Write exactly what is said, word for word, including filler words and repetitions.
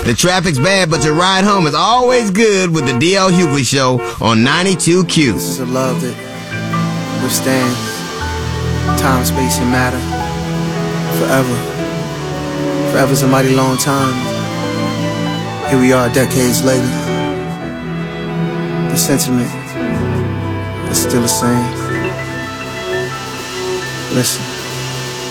The traffic's bad, but your ride home is always good with the D L Hughley Show on ninety-two Q. This is a love that withstands time, space, and matter forever. Forever's a mighty long time. Here we are decades later. The sentiment is still the same. Listen.